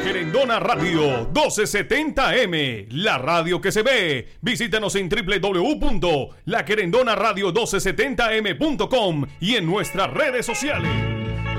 Querendona Radio 1270M, la radio que se ve. Visítanos en www.laquerendonaradio1270m.com y en nuestras redes sociales.